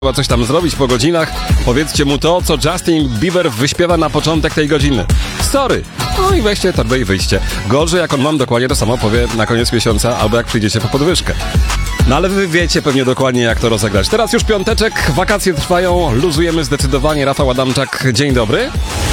trzeba coś tam zrobić po godzinach. Powiedzcie mu to, co Justin Bieber wyśpiewa na początek tej godziny. Sorry. No i weźcie torbę i wyjście. Gorzej, jak on wam dokładnie to samo powie na koniec miesiąca, albo jak przyjdziecie po podwyżkę. No ale wy wiecie pewnie dokładnie, jak to rozegrać. Teraz już piąteczek, wakacje trwają, luzujemy zdecydowanie. Rafał Adamczak, dzień dobry.